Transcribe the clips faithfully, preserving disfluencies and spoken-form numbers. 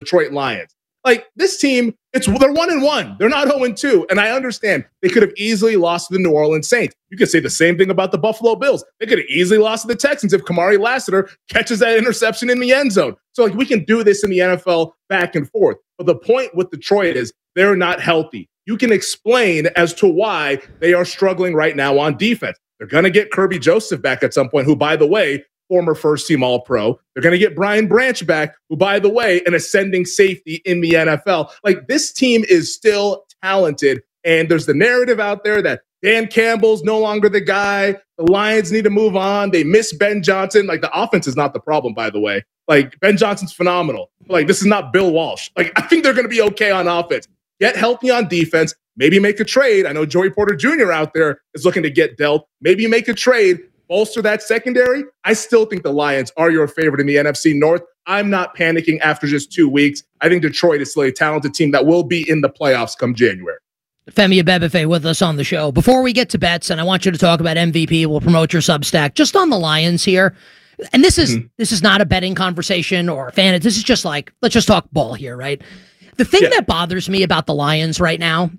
Detroit Lions. Like, this team, it's they're one and one. They're not zero and two. And I understand they could have easily lost to the New Orleans Saints. You could say the same thing about the Buffalo Bills. They could have easily lost to the Texans if Kamari Lassiter catches that interception in the end zone. So, like, we can do this in the N F L back and forth. But the point with Detroit is they're not healthy. You can explain as to why they are struggling right now on defense. They're going to get Kirby Joseph back at some point, who, by the way, former first-team All-Pro. They're going to get Brian Branch back, who, by the way, an ascending safety in the N F L. Like, this team is still talented, and there's the narrative out there that Dan Campbell's no longer the guy. The Lions need to move on. They miss Ben Johnson. Like, the offense is not the problem, by the way. Like, Ben Johnson's phenomenal. Like, this is not Bill Walsh. Like, I think they're going to be okay on offense. Get healthy on defense. Maybe make a trade. I know Joey Porter Junior out there is looking to get dealt. Maybe make a trade. Bolster that secondary. I still think the Lions are your favorite in the N F C North. I'm not panicking after just two weeks. I think Detroit is still a talented team that will be in the playoffs come January. Femi Abebefe with us on the show. Before we get to bets, and I want you to talk about M V P, we'll promote your Substack, just on the Lions here. And this is mm-hmm. this is not a betting conversation or a fan. This is just like, let's just talk ball here, right? The thing yeah. that bothers me about the Lions right now,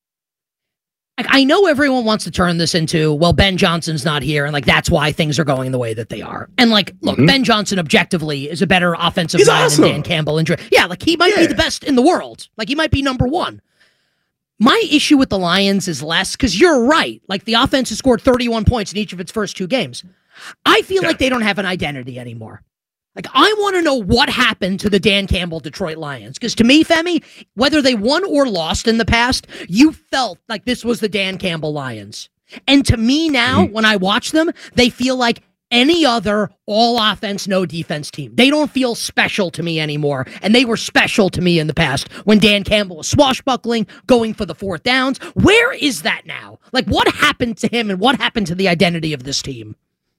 I know everyone wants to turn this into, well, Ben Johnson's not here, and like that's why things are going the way that they are. And like, look, mm-hmm. Ben Johnson objectively is a better offensive He's line awesome. than Dan Campbell. And yeah, like he might yeah. be the best in the world. Like he might be number one. My issue with the Lions is less, because you're right. Like the offense has scored thirty-one points in each of its first two games. I feel yeah. like they don't have an identity anymore. Like, I want to know what happened to the Dan Campbell Detroit Lions. Because to me, Femi, whether they won or lost in the past, you felt like this was the Dan Campbell Lions. And to me now, mm-hmm. when I watch them, they feel like any other all-offense, no-defense team. They don't feel special to me anymore. And they were special to me in the past when Dan Campbell was swashbuckling, going for the fourth downs. Where is that now? Like, what happened to him and what happened to the identity of this team?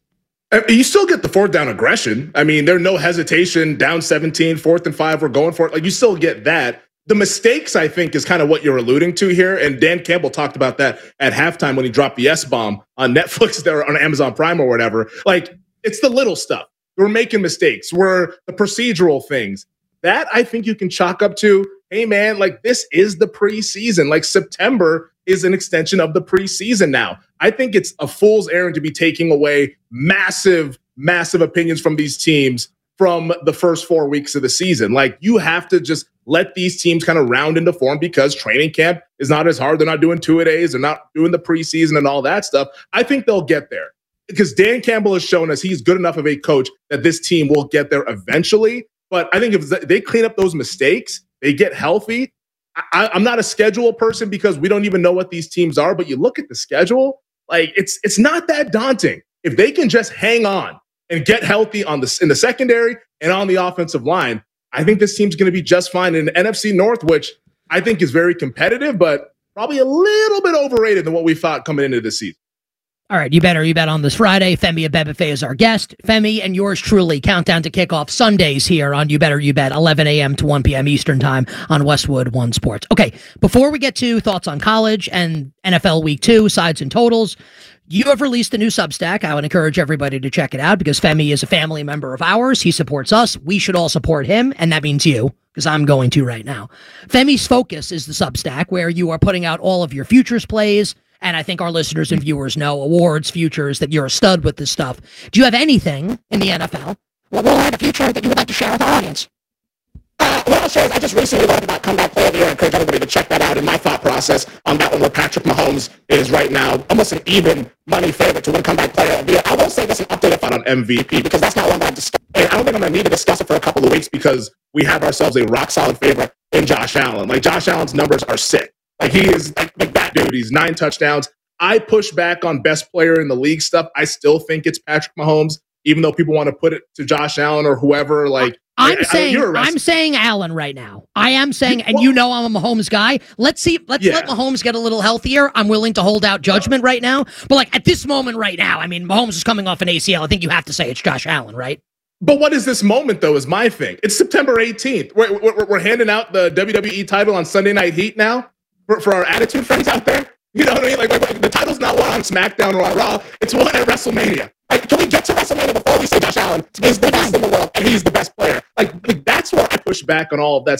You still get the fourth down aggression. I mean, there's no hesitation, down seventeen, fourth and five, we're going for it. Like, you still get that. The mistakes, I think, is kind of what you're alluding to here. And Dan Campbell talked about that at halftime when he dropped the S-bomb on Netflix there on Amazon Prime or whatever. Like, it's the little stuff. We're making mistakes. We're the procedural things. That, I think you can chalk up to, hey, man, like, this is the preseason. Like, September is an extension of the preseason now. I think it's a fool's errand to be taking away massive, massive opinions from these teams from the first four weeks of the season. Like, you have to just let these teams kind of round into form because training camp is not as hard. They're not doing two-a-days. They're not doing the preseason and all that stuff. I think they'll get there because Dan Campbell has shown us he's good enough of a coach that this team will get there eventually. But I think if they clean up those mistakes, they get healthy. I, I'm not a schedule person because we don't even know what these teams are, but you look at the schedule, like it's it's not that daunting. If they can just hang on and get healthy on the in the secondary and on the offensive line, I think this team's going to be just fine in the N F C North, which I think is very competitive, but probably a little bit overrated than what we thought coming into the season. All right, you better you bet on this Friday. Femi Abebefe is our guest. Femi and yours truly, countdown to kickoff Sundays here on You Better You Bet, eleven a.m. to one p.m. Eastern time on Westwood One Sports. Okay, before we get to thoughts on college and N F L Week Two, sides and totals, you have released a new Substack. I would encourage everybody to check it out because Femi is a family member of ours. He supports us. We should all support him, and that means you, because I'm going to right now. Femi's Focus is the Substack where you are putting out all of your futures plays, and I think our listeners and viewers know awards, futures, that you're a stud with this stuff. Do you have anything in the N F L? Well, we'll have a future that you would like to share with our audience. Uh, what I'll share is I just recently learned about Comeback Player of the Year. I encourage everybody to check that out. And my thought process on that one, where Patrick Mahomes is right now almost an even money favorite to win Comeback Player of the Year. I will say this an updated thought on M V P because that's not one that I've discussed. And I don't think I'm going to need to discuss it for a couple of weeks because we have ourselves a rock-solid favorite in Josh Allen. Like, Josh Allen's numbers are sick. Like, he is like, like that dude. He's nine touchdowns. I push back on best player in the league stuff. I still think it's Patrick Mahomes, even though people want to put it to Josh Allen or whoever. Like, I'm I, saying, I, I'm saying Allen right now. I am saying, and you know I'm a Mahomes guy. Let's see. Let's yeah. let Mahomes get a little healthier. I'm willing to hold out judgment right now. But like at this moment right now, I mean, Mahomes is coming off an A C L. I think you have to say it's Josh Allen, right? But what is this moment, though, is my thing. It's September eighteenth. We're, we're, we're handing out the W W E title on Sunday Night Heat now for, for our Attitude friends out there. You know what I mean? Like, like, like the title's not won on SmackDown or on Raw. It's won at WrestleMania. Like, can we get to WrestleMania before we see Josh Allen? He's the best in the world, and he's the best player. Like, like that's where I push back on all of that